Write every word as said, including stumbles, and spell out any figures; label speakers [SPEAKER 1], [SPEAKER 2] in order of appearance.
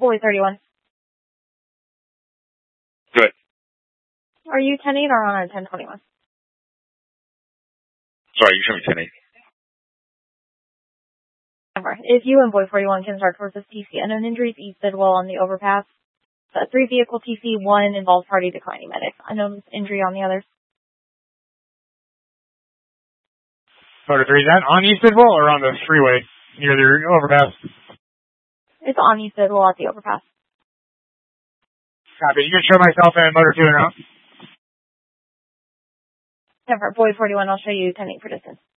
[SPEAKER 1] Boy thirty-one.
[SPEAKER 2] Good.
[SPEAKER 1] Are you ten eight or on a ten twenty-one?
[SPEAKER 2] Sorry, you show me ten eight.
[SPEAKER 1] If you and Boy forty-one can start towards this T C, unknown injuries east Sidwell on the overpass. The three vehicle T C, one involves party declining medic. Unknown injury on the others.
[SPEAKER 3] Motor three, is that on East Sidwell or on the freeway near the overpass?
[SPEAKER 1] It's on East Sidwell at the overpass.
[SPEAKER 3] Copy. You can show myself and Motor two and out.
[SPEAKER 1] Boy forty-one, I'll show you ten eight for distance.